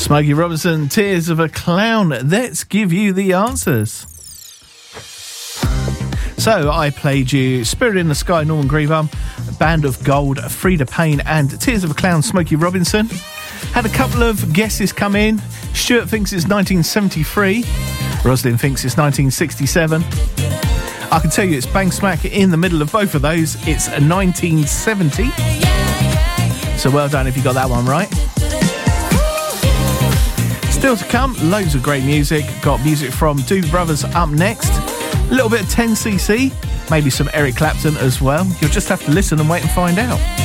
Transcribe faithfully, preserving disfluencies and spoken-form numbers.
Smokey Robinson, Tears of a Clown. Let's give you the answers. So I played you Spirit in the Sky, Norman Greenbaum, Band of Gold, Frida Payne, and Tears of a Clown, Smokey Robinson. Had a couple of guesses come in. Stuart thinks it's nineteen seventy-three. Roslyn thinks it's nineteen sixty-seven. I can tell you it's bang smack in the middle of both of those. It's nineteen seventy. So well done if you got that one right. Still to come, loads of great music. Got music from Doobie Brothers up next. A little bit of ten C C, maybe some Eric Clapton as well. You'll just have to listen and wait and find out.